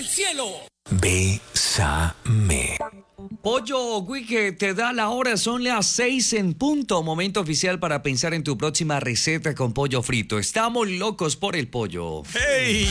del cielo. Bésame. Pollo Wique te da la hora, son las 6 en punto. Momento oficial para pensar en tu próxima receta con pollo frito. Estamos locos por el pollo. ¡Hey!